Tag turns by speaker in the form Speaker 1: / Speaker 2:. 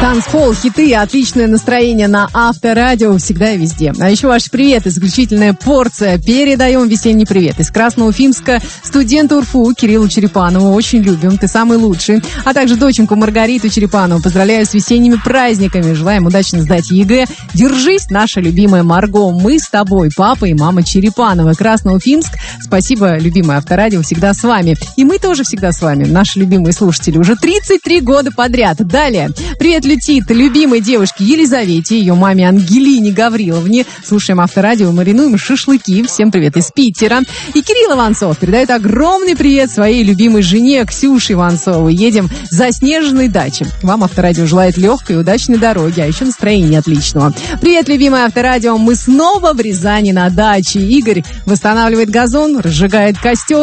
Speaker 1: Танцпол, хиты, отличное настроение на Авторадио всегда и везде. А еще ваш привет, исключительная порция. Передаем весенний привет из Красноуфимска студенту УрФУ Кириллу Черепанову. Очень любим, ты самый лучший. А также доченьку Маргариту Черепанову. Поздравляю с весенними праздниками. Желаем удачно сдать ЕГЭ. Держись, наша любимая Марго. Мы с тобой, папа и мама Черепанова. Красноуфимск. Спасибо, любимое Авторадио, всегда с вами. И мы тоже всегда с вами, наши любимые слушатели. Уже 33 года подряд. Далее. Привет летит любимой девушке Елизавете, ее маме Ангелине Гавриловне. Слушаем Авторадио, маринуем шашлыки. Всем привет из Питера. И Кирилл Иванцов передает огромный привет своей любимой жене Ксюше Иванцовой. Едем с заснеженной дачи. Вам Авторадио желает легкой и удачной дороги, а еще настроения отличного. Привет, любимое Авторадио. Мы снова в Рязани на даче. Игорь восстанавливает газон, разжигает костер.